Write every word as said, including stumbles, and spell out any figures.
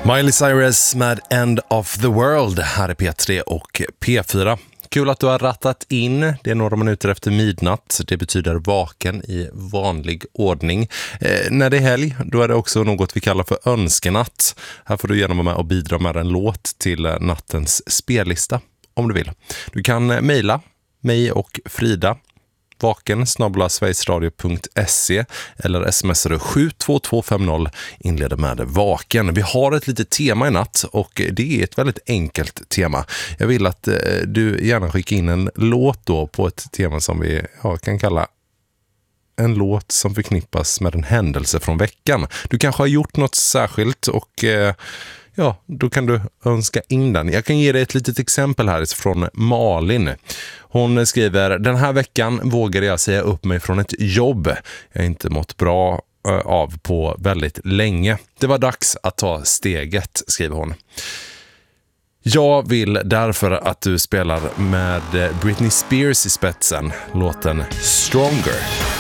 Miley Cyrus med End of the World här är P tre och P fyra. Kul att du har rattat in. Det är några minuter efter midnatt. Det betyder vaken i vanlig ordning. Eh, när det är helg, då är det också något vi kallar för önskenatt. Här får du gärna vara med och bidra med en låt till nattens spellista om du vill. Du kan mejla mig och Frida vaken snabel-a sverigesradio punkt se eller smsar sju två två fem noll, inleder med vaken. Vi har ett litet tema i natt och det är ett väldigt enkelt tema. Jag vill att eh, du gärna skickar in en låt då på ett tema som vi ja, kan kalla en låt som förknippas med en händelse från veckan. Du kanske har gjort något särskilt och eh, ja, då kan du önska in den. Jag kan ge dig ett litet exempel här från Malin. Hon skriver: den här veckan vågade jag säga upp mig från ett jobb jag inte mått bra av på väldigt länge. Det var dags att ta steget, skriver hon. Jag vill därför att du spelar med Britney Spears i spetsen låten Stronger.